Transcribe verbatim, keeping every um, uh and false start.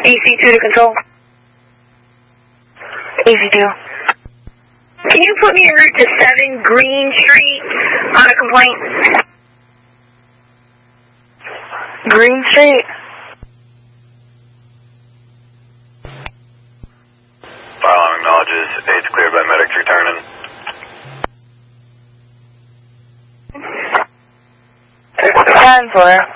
E C two to control. E C two. Can you put me en route to seven Green Street on a complaint? Green Street? File acknowledges. eight's cleared by medics returning. Ten for